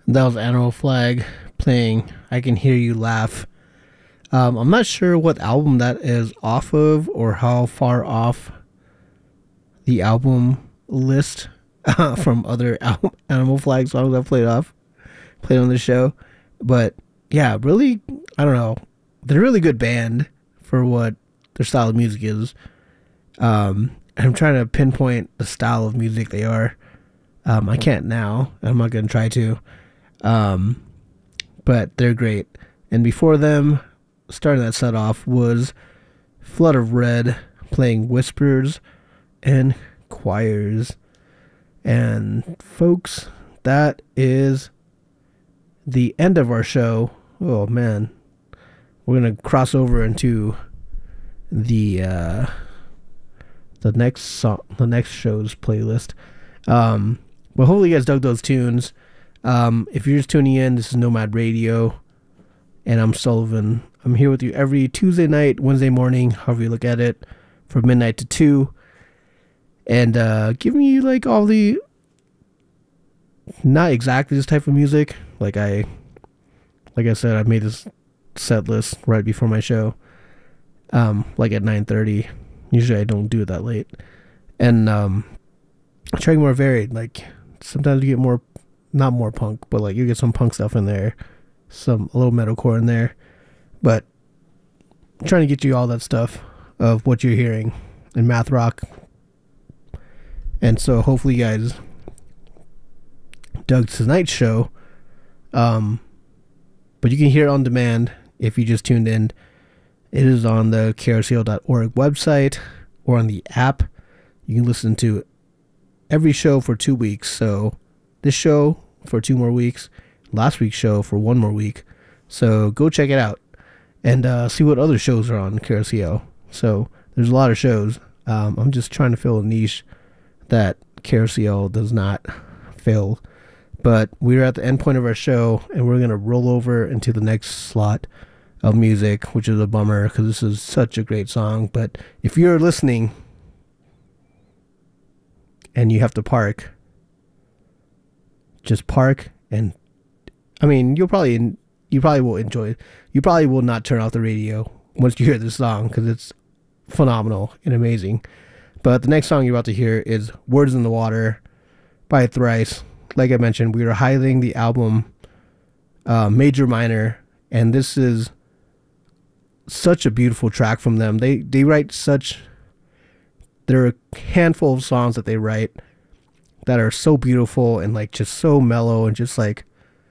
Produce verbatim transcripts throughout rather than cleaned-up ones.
That was Animal Flag playing I Can Hear You Laugh. Um, I'm not sure what album that is off of or how far off the album list uh, from other al- Animal Flag songs I've played off, played on the show. But yeah, really, I don't know. They're a really good band for what their style of music is. Um, I'm trying to pinpoint the style of music they are. Um, I can't now. I'm not going to try to. Um, but they're great. And before them, starting that set off was Flood of Red playing Whispers and Choirs. And folks, that is the end of our show. Oh man, we're gonna cross over into the uh, the next song, the next show's playlist. Um, but hopefully you guys dug those tunes. Um, if you're just tuning in, this is Nomad Radio, and I'm Sullivan. I'm here with you every Tuesday night, Wednesday morning, however you look at it, from midnight to two, and uh, giving you like all the, not exactly this type of music. Like I, like I said, I made this set list right before my show, um, like at nine thirty. Usually I don't do it that late, and um, I try to get more varied. Like sometimes you get more, not more punk, but like you get some punk stuff in there, some a little metalcore in there, but I'm trying to get you all that stuff of what you're hearing in math rock. And so hopefully you guys dug tonight's show. Um, but you can hear it on demand if you just tuned in. It is on the K R C O dot org website or on the app. You can listen to every show for two weeks. So this show for two more weeks, last week's show for one more week. So go check it out and uh, see what other shows are on K R C O. So there's a lot of shows. Um, I'm just trying to fill a niche that K R C O does not fill. But we're at the end point of our show, and we're going to roll over into the next slot of music, which is a bummer because this is such a great song. But if you're listening and you have to park, just park, and I mean, you'll probably you probably will enjoy it. You probably will not turn off the radio once you hear this song because it's phenomenal and amazing. But the next song you're about to hear is Words in the Water by Thrice. Like I mentioned, we are highlighting the album uh, Major Minor, and this is such a beautiful track from them. They they write such, there are a handful of songs that they write that are so beautiful and like just so mellow and just like,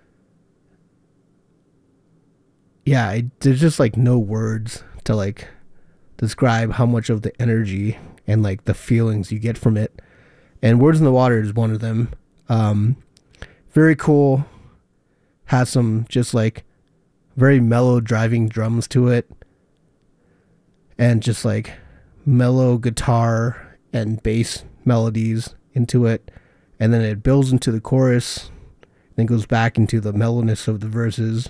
yeah, it, there's just like no words to like describe how much of the energy and like the feelings you get from it. And Words in the Water is one of them. Um, very cool. Has some just like very mellow driving drums to it, and just like mellow guitar and bass melodies into it, and then it builds into the chorus, then goes back into the mellowness of the verses,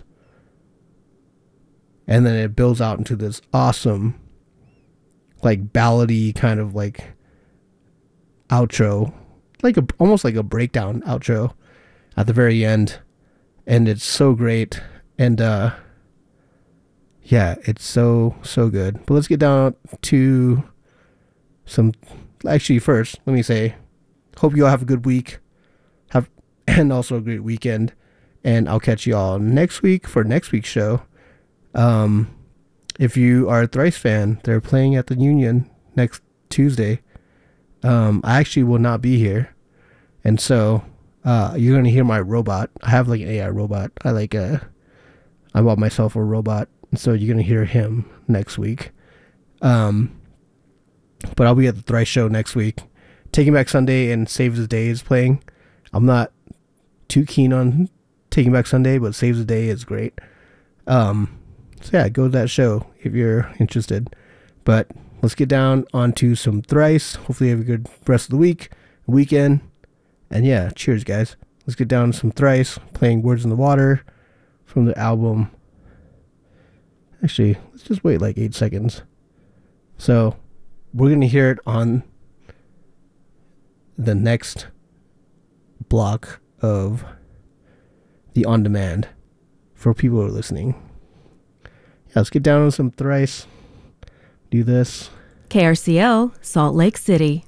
and then it builds out into this awesome like ballady kind of like outro, like a almost like a breakdown outro at the very end, and it's so great. And uh yeah, it's so so good. But let's get down to some, actually first let me say hope you all have a good week, have and also a great weekend, and I'll catch you all next week for next week's show. Um if you are a Thrice fan, they're playing at the Union next Tuesday. Um, I actually will not be here, and so uh, you're gonna hear my robot. I have like an A I robot. I like uh, I bought myself a robot, and so you're gonna hear him next week. Um, but I'll be at the Thrice show next week. Taking Back Sunday and Saves the Day is playing. I'm not too keen on Taking Back Sunday, but Saves the Day is great. Um, so yeah, go to that show if you're interested. But let's get down onto some Thrice. Hopefully you have a good rest of the week, weekend. And yeah, cheers, guys. Let's get down to some Thrice, playing Words in the Water from the album. Actually, let's just wait like eight seconds. So, we're going to hear it on the next block of the on demand for people who are listening. Yeah, let's get down on some thrice. Do this. K R C O, Salt Lake City.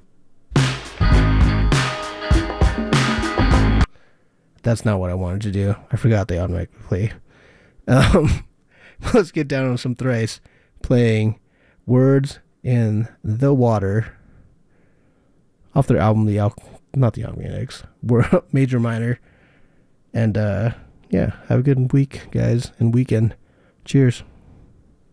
That's not what I wanted to do. I forgot the automatic play. Um, let's get down on some thrice, playing Words in the Water off their album, the Al- not the Alchemanics, Major Minor. And uh, yeah, have a good week, guys, and weekend. Cheers.